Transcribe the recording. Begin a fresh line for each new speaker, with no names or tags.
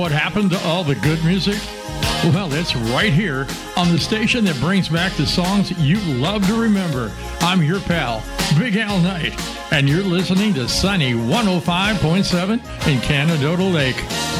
what happened to all the good music? Well, it's right here on the station that brings back the songs you love to remember. I'm your pal, Big Al Knight, and you're listening to Sunny 105.7 in Canadota Lake.